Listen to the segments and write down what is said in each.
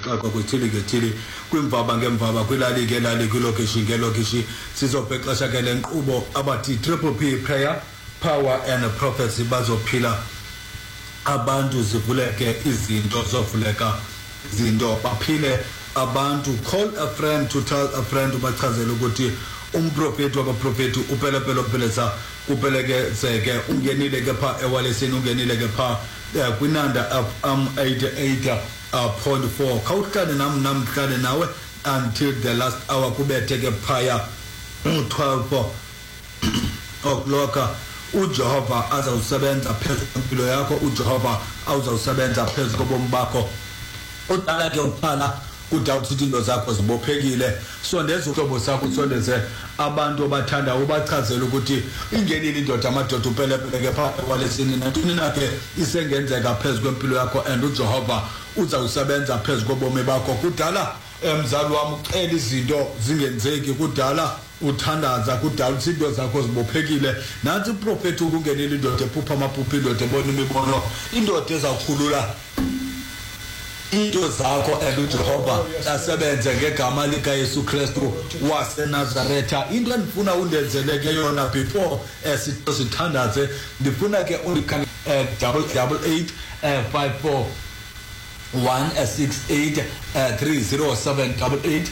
xaxa kwithili ngethili kwimvaba ngemvaba kwilali ngelali kwilokishi ngelokishi sizobhexesha ke le nkqubo abathi Triple P Prayer Power and Prophecy bazophila abantu zivuleke izinto zovuleka izinto baphile abantu. Call a friend to tell a friend ubachazela ukuthi umprofeti wabaprofeti upelepele opheleza kupelekezeke ungenile ke pha ewalesini ungenile ke pha kwinanda 88.4 khawuhlale namhlanje nawe until the last hour kubethe ke phaya 12 o'clock. uJehova azawusebenza phezu kwempilo yakho, uJehova awuzawusebenza phezu kobomi bakho. Udala ke ukuphala udawuthi into zakho zibophekile. Sondeza uhlobo sakho sondeze abantu abathanda ubachazela ukuthi ingenile indoda amadoda upelepele ke pha kwalesini nantoni na ke isengenzeka phezu kwempilo yakho and uJehova uzawusebenza phezu kobomi bakho. Kudala mzali wami ucela izinto zingenzeki, kudala uthandaza, kudala izinto zakho zibophekile. Nansi iprofeti ukungenile indoda ephupha amaphupho, indoda ebona imibono, indoda ezawukhulula into zakho and uJehova asebenze ngegama lika Yesu Kristu waseNazaretha. Into endifuna undenzeleke yona before sithandaze, ndifuna ke undikhangele 888 54 168 307 88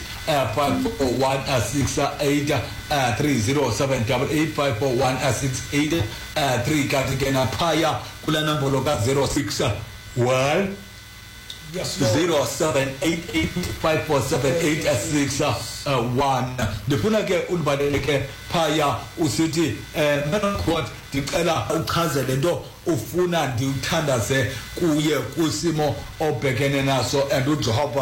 54168 307 54168 3 kanti ke naphaya kula nombolo ka 061 0788547861. ndifuna ke unibaleleke phaya usithi God ndicela uchazele into ufuna ndiwuthandaze kuye kusimo obhekene naso and uJehova